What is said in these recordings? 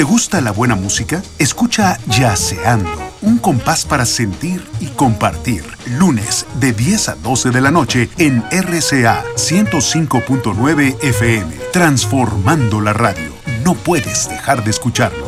¿Te gusta la buena música? Escucha Yaceando, un compás para sentir y compartir. Lunes de 10 a 12 de la noche en RCA 105.9 FM. Transformando la radio. No puedes dejar de escucharlo.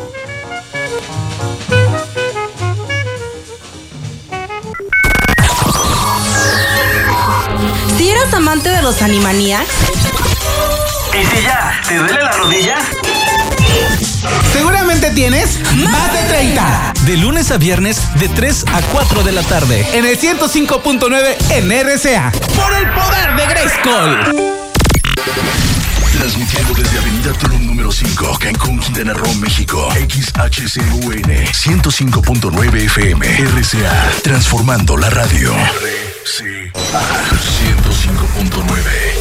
Si eras amante de los Animaniacs. ¿Y si ya te duele la rodilla? Seguramente tienes más de 30. De lunes a viernes, de 3 a 4 de la tarde. En el 105.9 en RCA. Por el poder de Grayskull. Transmitiendo desde Avenida Tulum número 5, Cancún, Quintana Roo, México. XHCUN 105.9 FM. RCA. Transformando la radio. RCA 105.9.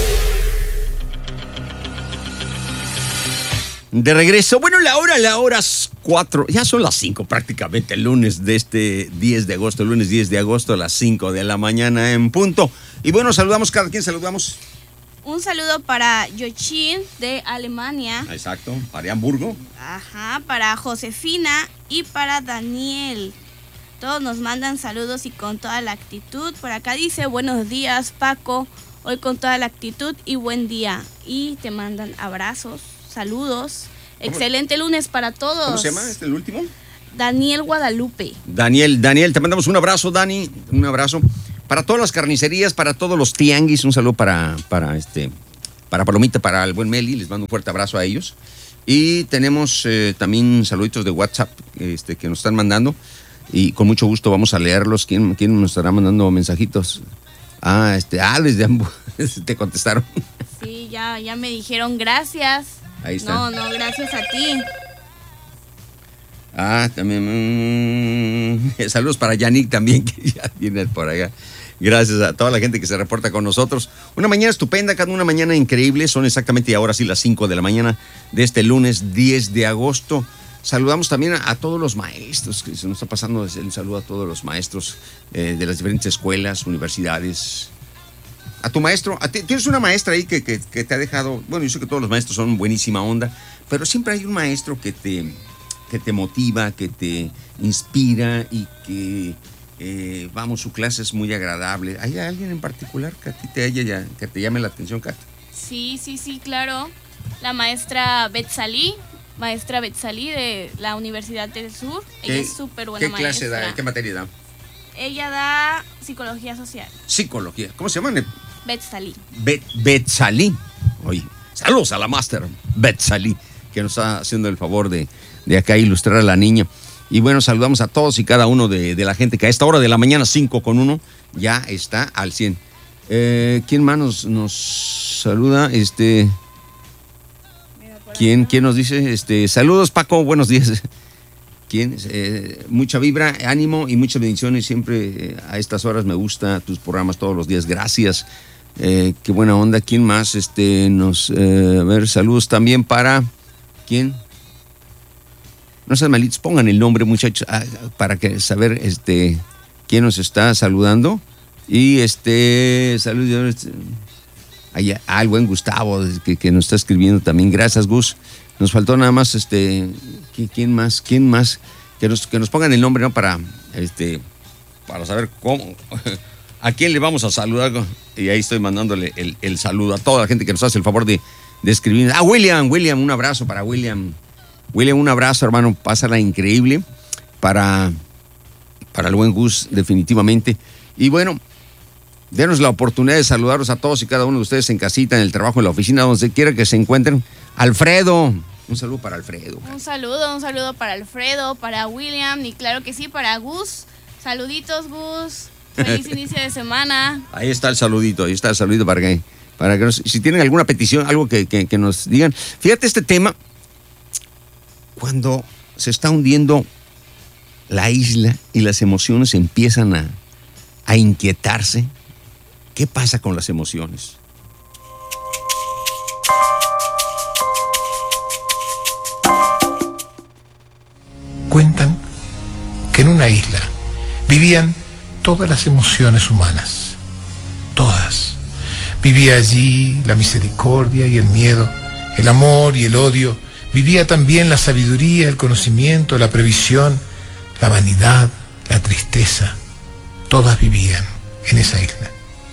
De regreso, bueno, la hora es 4, ya son las 5 prácticamente, el lunes de este 10 de agosto, lunes 10 de agosto a las 5 de la mañana en punto. Y bueno, saludamos, cada quien saludamos. Un saludo para Yochin de Alemania. Exacto, para Hamburgo. Ajá, para Josefina y para Daniel. Todos nos mandan saludos y con toda la actitud. Por acá dice, buenos días, Paco, hoy con toda la actitud y buen día. Y te mandan abrazos. Saludos. Excelente lunes para todos. ¿Cómo se llama el último? Daniel Guadalupe. Daniel, te mandamos un abrazo, Dani. Un abrazo. Para todas las carnicerías, para todos los tianguis, un saludo para Palomita, para el buen Meli. Les mando un fuerte abrazo a ellos. Y tenemos también saluditos de WhatsApp que nos están mandando. Y con mucho gusto vamos a leerlos. ¿Quién nos estará mandando mensajitos? Desde ambos te contestaron. Sí, ya me dijeron gracias. Ahí está. No, gracias a ti. También saludos para Yannick también, que ya viene por allá. Gracias a toda la gente que se reporta con nosotros. Una mañana estupenda, cada una mañana increíble. Son exactamente ahora sí las 5 de la mañana de este lunes 10 de agosto. Saludamos también a todos los maestros, que se nos está pasando un saludo a todos los maestros de las diferentes escuelas, universidades. A tu maestro, tienes una maestra ahí que te ha dejado, bueno, yo sé que todos los maestros son buenísima onda, pero siempre hay un maestro que te motiva, que te inspira y que, su clase es muy agradable. ¿Hay alguien en particular que a ti que te llame la atención, Kat? Sí, claro. La maestra Betsalí de la Universidad del Sur. Ella es súper buena maestra. ¿Qué clase da? ¿Qué materia da? Ella da psicología social. Psicología. ¿Cómo se llama? Betsalí. Betsalí. Oye, saludos a la máster Betsalí, que nos está haciendo el favor de acá ilustrar a la niña. Y bueno, saludamos a todos y cada uno de la gente que a esta hora de la mañana, 5:01, ya está al 100. ¿Quién más nos saluda? ¿Quién nos dice? Saludos, Paco, buenos días. ¿Quién? Mucha vibra, ánimo y muchas bendiciones. Siempre a estas horas me gusta tus programas todos los días. Gracias. Qué buena onda. ¿Quién más? Saludos también para... ¿Quién? No sean malitos, pongan el nombre, muchachos, para saber quién nos está saludando. Y saludos al buen Gustavo que nos está escribiendo también. Gracias, Gus. Nos faltó nada más ¿quién más? Que nos pongan el nombre, ¿no? Para saber cómo a quién le vamos a saludar. Y ahí estoy mandándole el saludo a toda la gente que nos hace el favor de escribir. William, un abrazo para William. William, un abrazo, hermano, pásala increíble para el buen Gus, definitivamente. Y bueno, denos la oportunidad de saludarlos a todos y cada uno de ustedes en casita, en el trabajo, en la oficina, donde quiera que se encuentren. Alfredo, un saludo para Alfredo. Un saludo para Alfredo, para William y claro que sí, para Gus. Saluditos, Gus. Feliz inicio de semana. Ahí está el saludito para que si tienen alguna petición, algo que nos digan. Fíjate este tema. Cuando se está hundiendo la isla y las emociones empiezan a inquietarse, ¿qué pasa con las emociones? Cuentan que en una isla vivían todas las emociones humanas, todas. Vivía allí la misericordia y el miedo, el amor y el odio, vivía también la sabiduría, el conocimiento, la previsión, la vanidad, la tristeza. Todas vivían en esa isla.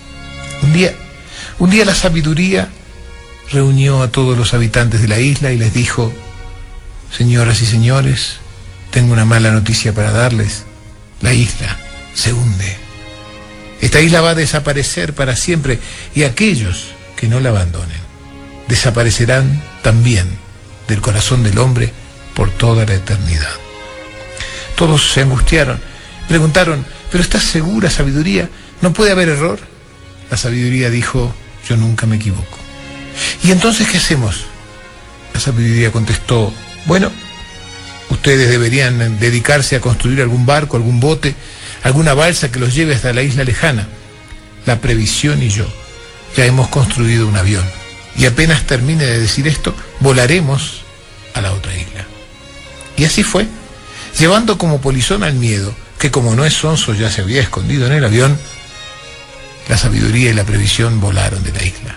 Un día la sabiduría reunió a todos los habitantes de la isla y les dijo: señoras y señores, tengo una mala noticia para darles. La isla se hunde. Esta isla va a desaparecer para siempre y aquellos que no la abandonen desaparecerán también del corazón del hombre por toda la eternidad. Todos se angustiaron, preguntaron: ¿pero estás segura, sabiduría? ¿No puede haber error? La sabiduría dijo: yo nunca me equivoco. ¿Y entonces qué hacemos? La sabiduría contestó: bueno, ustedes deberían dedicarse a construir algún barco, algún bote, alguna balsa que los lleve hasta la isla lejana. La previsión y yo ya hemos construido un avión y apenas termine de decir esto, volaremos a la otra isla. Y así fue, llevando como polizón al miedo, que como no es sonso ya se había escondido en el avión. La sabiduría y la previsión volaron de la isla.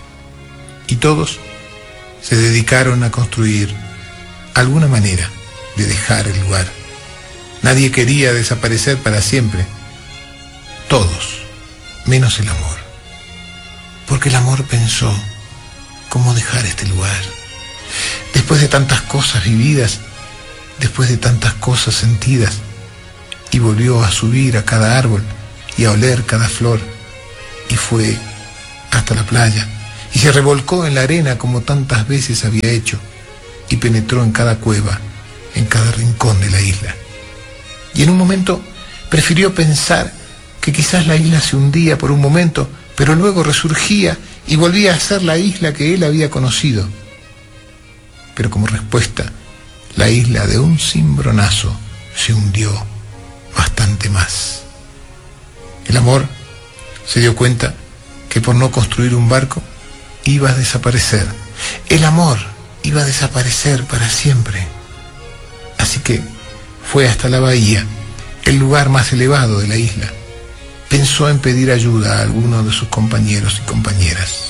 Y todos se dedicaron a construir alguna manera de dejar el lugar. Nadie quería desaparecer para siempre. Todos, menos el amor. Porque el amor pensó: ¿cómo dejar este lugar? Después de tantas cosas vividas, después de tantas cosas sentidas, y volvió a subir a cada árbol y a oler cada flor, y fue hasta la playa, y se revolcó en la arena como tantas veces había hecho, y penetró en cada cueva, en cada rincón de la isla. Y en un momento prefirió pensar que quizás la isla se hundía por un momento, pero luego resurgía y volvía a ser la isla que él había conocido. Pero como respuesta, la isla de un cimbronazo se hundió bastante más. El amor se dio cuenta que por no construir un barco iba a desaparecer. El amor iba a desaparecer para siempre. Así que fue hasta la bahía, el lugar más elevado de la isla. Pensó en pedir ayuda a alguno de sus compañeros y compañeras.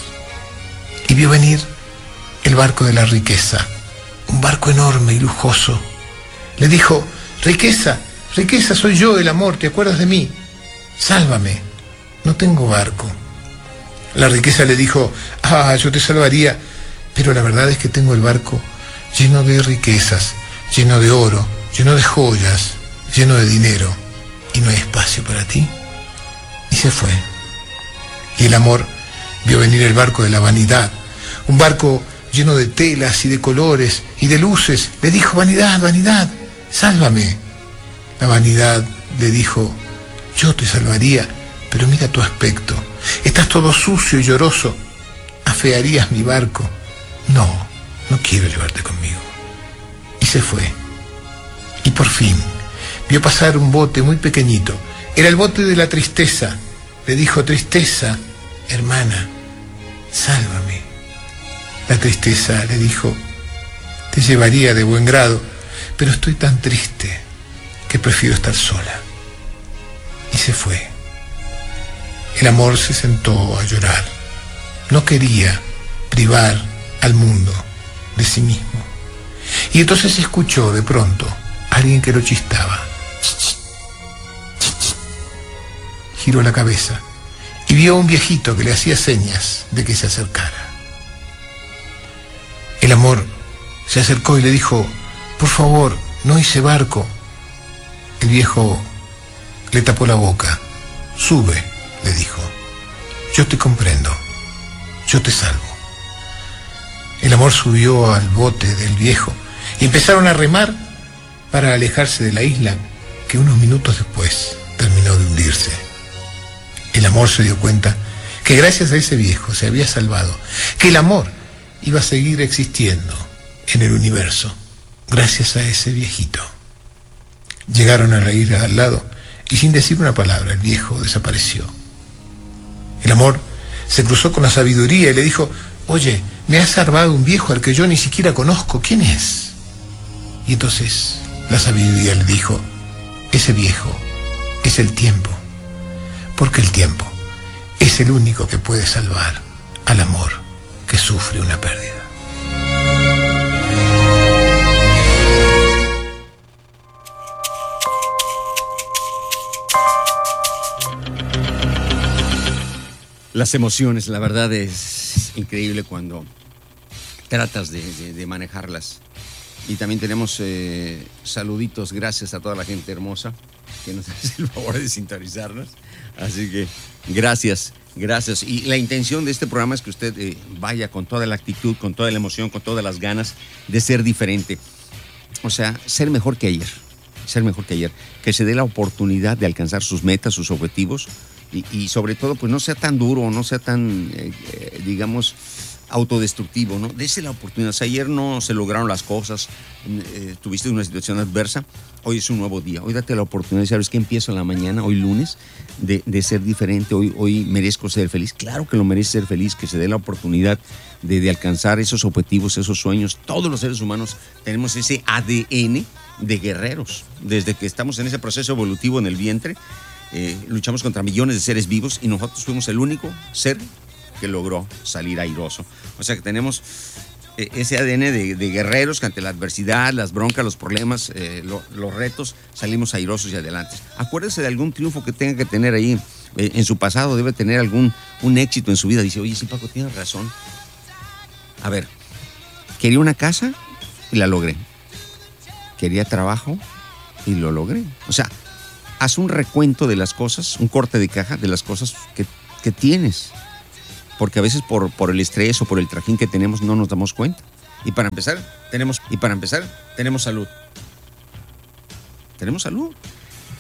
Y vio venir el barco de la riqueza, un barco enorme y lujoso. Le dijo: riqueza, riqueza, soy yo, el amor, ¿te acuerdas de mí? Sálvame, no tengo barco. La riqueza le dijo: yo te salvaría, pero la verdad es que tengo el barco lleno de riquezas, lleno de oro, lleno de joyas, lleno de dinero, y no hay espacio para ti. Y se fue. Y el amor vio venir el barco de la vanidad, un barco lleno de telas y de colores y de luces. Le dijo: vanidad, vanidad, sálvame. La vanidad le dijo: yo te salvaría, pero mira tu aspecto, estás todo sucio y lloroso, afearías mi barco. No quiero llevarte conmigo. Y se fue. Y por fin vio pasar un bote muy pequeñito. Era el bote de la tristeza. Le dijo: tristeza, hermana, sálvame. La tristeza le dijo: te llevaría de buen grado, pero estoy tan triste que prefiero estar sola. Y se fue. El amor se sentó a llorar. No quería privar al mundo de sí mismo. Y entonces escuchó de pronto a alguien que lo chistaba. Giró la cabeza y vio a un viejito que le hacía señas de que se acercara. El amor se acercó y le dijo: por favor, no hice barco. El viejo le tapó la boca. Sube, le dijo. Yo te comprendo. Yo te salvo. El amor subió al bote del viejo y empezaron a remar para alejarse de la isla, que unos minutos después terminó de hundirse. El amor se dio cuenta que gracias a ese viejo se había salvado, que el amor iba a seguir existiendo en el universo gracias a ese viejito. Llegaron a la isla de al lado y sin decir una palabra el viejo desapareció. El amor se cruzó con la sabiduría y le dijo: oye, me ha salvado un viejo al que yo ni siquiera conozco, ¿quién es? Y entonces la sabiduría le dijo: ese viejo es el tiempo, porque el tiempo es el único que puede salvar al amor que sufre una pérdida. las emociones, la verdad es increíble cuando tratas de manejarlas. Y también tenemos saluditos, gracias a toda la gente hermosa que nos hace el favor de sintonizarnos. Así que gracias. Y la intención de este programa es que usted vaya con toda la actitud, con toda la emoción, con todas las ganas de ser diferente. O sea, ser mejor que ayer. Que se dé la oportunidad de alcanzar sus metas, sus objetivos y sobre todo, pues no sea tan duro, no sea tan, digamos, autodestructivo, ¿no? Dese la oportunidad. O sea, ayer no se lograron las cosas, tuviste una situación adversa, hoy es un nuevo día. Hoy date la oportunidad, ¿sabes qué? Empiezo en la mañana, hoy lunes, de ser diferente. Hoy merezco ser feliz. Claro que lo merece ser feliz, que se dé la oportunidad de alcanzar esos objetivos, esos sueños. Todos los seres humanos tenemos ese ADN de guerreros. Desde que estamos en ese proceso evolutivo en el vientre, luchamos contra millones de seres vivos y nosotros fuimos el único ser que logró salir airoso. O sea que tenemos ese ADN de guerreros que ante la adversidad, las broncas, los problemas, los retos, salimos airosos y adelante. Acuérdese de algún triunfo que tenga que tener ahí en su pasado, debe tener un éxito en su vida. Dice, oye, sí, Paco, tienes razón. A ver, quería una casa y la logré. Quería trabajo y lo logré. O sea, haz un recuento de las cosas, un corte de caja de las cosas que tienes. Porque a veces por el estrés o por el trajín que tenemos no nos damos cuenta. Y para empezar, tenemos salud. Tenemos salud.